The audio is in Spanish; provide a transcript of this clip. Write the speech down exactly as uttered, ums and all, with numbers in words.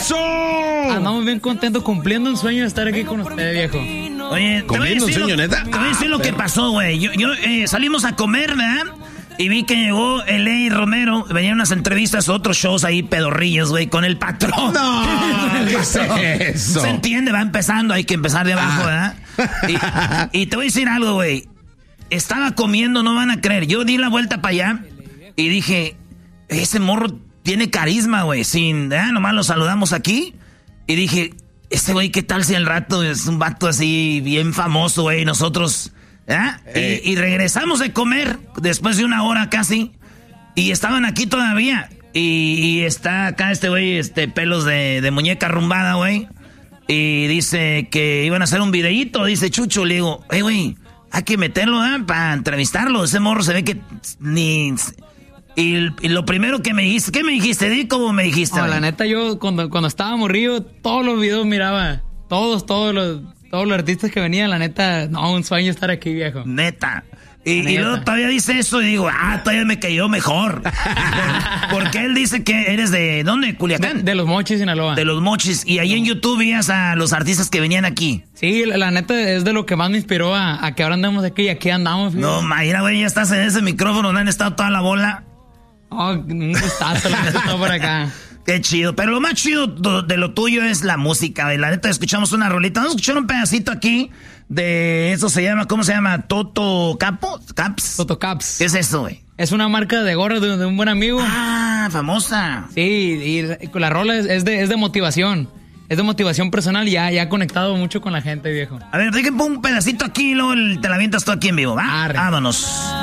¡Eso! Andamos bien contentos cumpliendo un sueño de estar aquí con usted, viejo. Oye, ¿cumpliendo un sueño, lo, neta? Te voy a decir ah, lo pero... que pasó, güey. Yo, yo eh, salimos a comer, ¿verdad? Y vi que llegó Eley Romero, venían unas entrevistas, otros shows ahí, pedorrillos, güey, con el patrón. No, ¿qué es eso? Se entiende, va empezando, hay que empezar de abajo, ah. ¿verdad? Y, y te voy a decir algo, güey. Estaba comiendo, no van a creer. Yo di la vuelta para allá y dije, ese morro tiene carisma, güey. Sin, ¿verdad? Nomás lo saludamos aquí. Y dije, este güey, ¿qué tal si al rato es un vato así bien famoso, güey? Nosotros... ¿Ah? Eh. Y, y regresamos de comer después de una hora casi y estaban aquí todavía y, y está acá este güey, este pelos de, de muñeca arrumbada, güey, y dice que iban a hacer un videíto, dice Chucho. Le digo, hey, güey, hay que meterlo, ¿eh? Para entrevistarlo. Ese morro se ve que ni... Y, y lo primero que me dijiste, ¿qué me dijiste? Di cómo me dijiste. No, la neta, yo cuando, cuando estaba morrido, todos los videos miraba, todos, todos los... Todos los artistas que venían, la neta, no, un sueño estar aquí, viejo. Neta. Y, y luego todavía dice eso y digo, ah, todavía me cayó mejor. Porque él dice que eres de, ¿dónde? ¿Culiacán? De, de Los Mochis, Sinaloa. De Los Mochis. Y ahí en YouTube veías a los artistas que venían aquí. Sí, la, la neta es de lo que más me inspiró a, a que ahora andamos aquí y aquí andamos. Fíjate. No, mira, güey, ya estás en ese micrófono, no han estado toda la bola. Oh, un gustazo, la neta, todo por acá. Qué chido, pero lo más chido de lo tuyo es la música, güey. La neta, escuchamos una rolita. Vamos a escuchar un pedacito aquí de eso se llama, ¿cómo se llama? Toto Capo, Caps. Toto Caps. ¿Qué es eso, güey? Es una marca de gorras de, de un buen amigo. Ah, famosa. Sí, y la rola es, es, de, es de motivación. Es de motivación personal y ya, ya ha conectado mucho con la gente, viejo. A ver, déjenme un pedacito aquí y luego te la avientas tú aquí en vivo, ¿va? Arre. Vámonos.